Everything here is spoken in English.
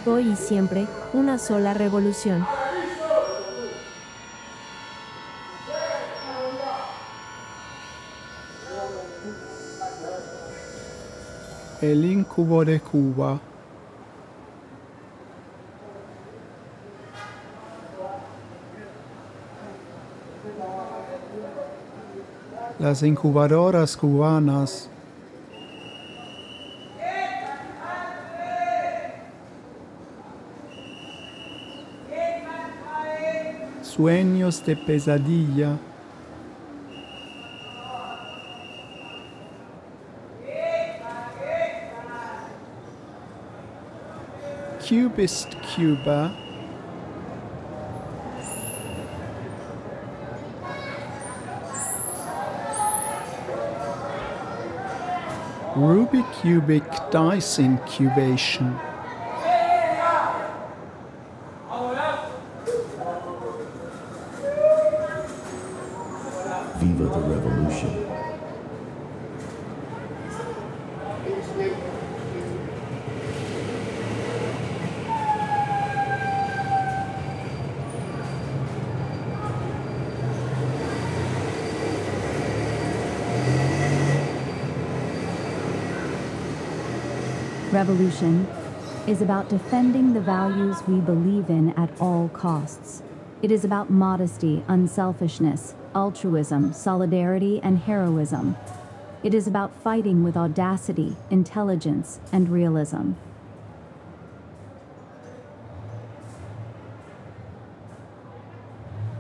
Hoy y siempre, una sola revolución. El incubo de Cuba. Las incubadoras cubanas. Sueños de pesadilla. Cubist Cuba. Ruby cubic dice incubation. Viva the revolution. Revolution is about defending the values we believe in at all costs. It is about modesty, unselfishness, altruism, solidarity, and heroism. It is about fighting with audacity, intelligence, and realism.